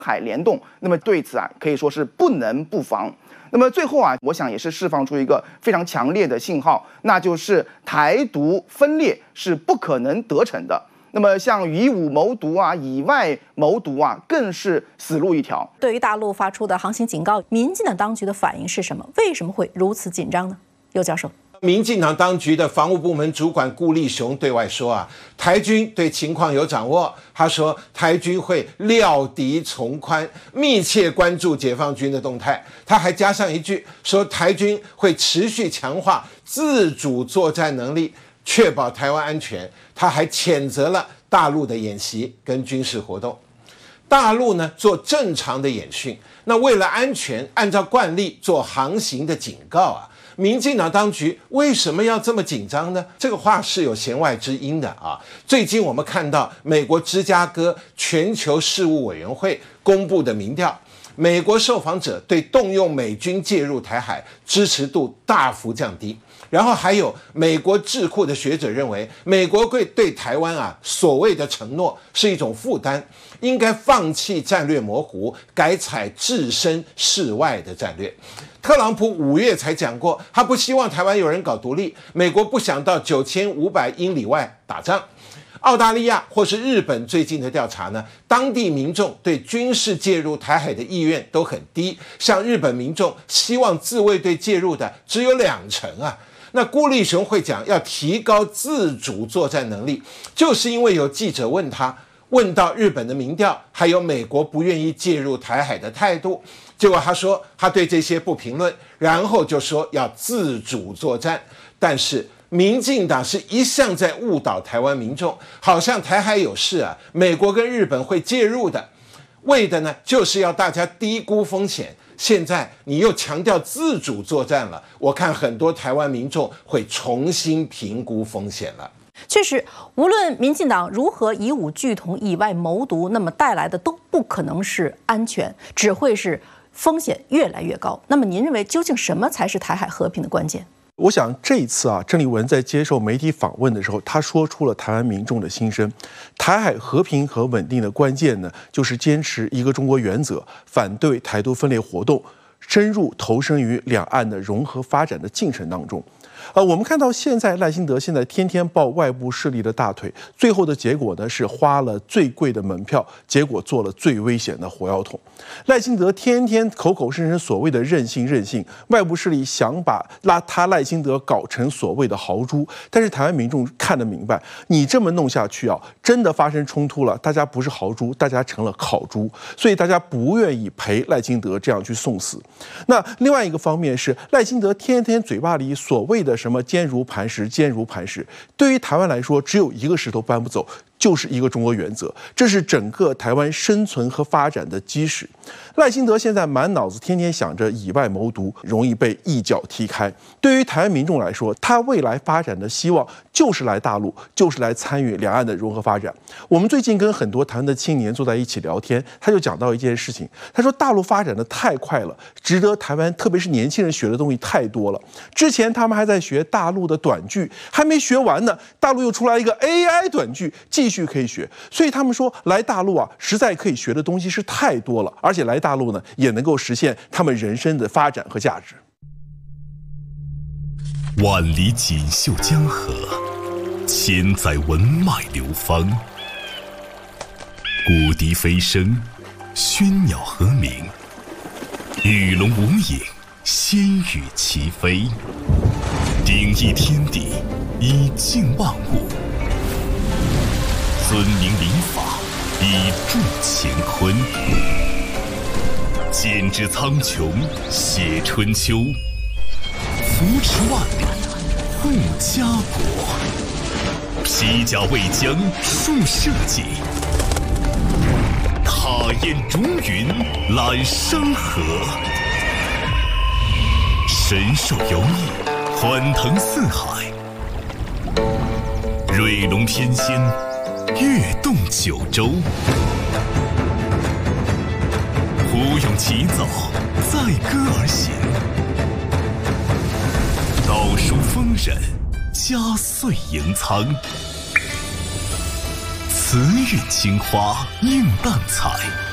海联动，那么对此可以说是不能不防。那么最后我想也是释放出一个非常强烈的信号，那就是台独分裂是不可能得逞的。那么像以武谋独以外谋独更是死路一条。 对于大陆发出的航行警告，民进党当局的反应是什么？为什么会如此紧张呢？尤教授。 民进党当局的防务部门主管顾立雄对外说台军对情况有掌握。他说台军会料敌从宽，密切关注解放军的动态。他还加上一句说台军会持续强化自主作战能力，确保台湾安全。他还谴责了大陆的演习跟军事活动。大陆呢做正常的演训，那为了安全，按照惯例做航行的警告民进党当局为什么要这么紧张呢？这个话是有弦外之音的最近我们看到美国芝加哥全球事务委员会公布的民调，美国受访者对动用美军介入台海支持度大幅降低。然后还有美国智库的学者认为，美国对台湾所谓的承诺是一种负担，应该放弃战略模糊，改采置身事外的战略。特朗普5月才讲过，他不希望台湾有人搞独立，美国不想到9500英里外打仗。澳大利亚或是日本最近的调查呢，当地民众对军事介入台海的意愿都很低，像日本民众希望自卫队介入的只有20%那顾立雄会讲要提高自主作战能力，就是因为有记者问到日本的民调，还有美国不愿意介入台海的态度，结果他说他对这些不评论，然后就说要自主作战。但是民进党是一向在误导台湾民众，好像台海有事美国跟日本会介入的，为的呢就是要大家低估风险。现在你又强调自主作战了，我看很多台湾民众会重新评估风险了。 确实，无论民进党如何以武拒统、以外谋独，那么带来的都不可能是安全，只会是风险越来越高。那么您认为究竟什么才是台海和平的关键？ 我想这一次郑丽文在接受媒体访问的时候，他说出了台湾民众的心声。台海和平和稳定的关键呢，就是坚持一个中国原则，反对台独分裂活动，深入投身于两岸的融合发展的进程当中。我们看到现在赖清德现在天天抱外部势力的大腿，最后的结果呢是花了最贵的门票，结果做了最危险的火药桶。赖清德天天口口声声所谓的任性，外部势力想把他赖清德搞成所谓的豪猪，但是台湾民众看得明白，你这么弄下去真的发生冲突了，大家不是豪猪，大家成了烤猪，所以大家不愿意陪赖清德这样去送死。那另外一个方面是赖清德天天嘴巴里所谓的什么坚如磐石，对于台湾来说，只有一个石头搬不走，就是一个中国原则，这是整个台湾生存和发展的基石。赖清德现在满脑子天天想着以外谋独，容易被一脚踢开。对于台湾民众来说，他未来发展的希望就是来大陆，就是来参与两岸的融合发展。我们最近跟很多台湾的青年坐在一起聊天，他就讲到一件事情，他说大陆发展的太快了，值得台湾特别是年轻人学的东西太多了。之前他们还在学大陆的短剧，还没学完呢，大陆又出来一个 AI 短剧，继续可以学。所以他们说来大陆实在可以学的东西是太多了，而且来大陆呢也能够实现他们人生的发展和价值。 万里锦绣江河，千载文脉流芳。古笛飞声，喧鸟和鸣，鱼龙无影，仙羽齐飞。鼎益天地，以静万物；尊明礼法，以助乾坤。剪纸苍穹，写春秋；扶持万里，护家国。披甲为将，树社稷；踏雁逐云，揽山河。神兽游弋，欢腾四海；瑞龙翩跹，跃动九州。胡勇齐走，载歌而行；道书丰稔，家岁盈仓。慈运青花映淡彩。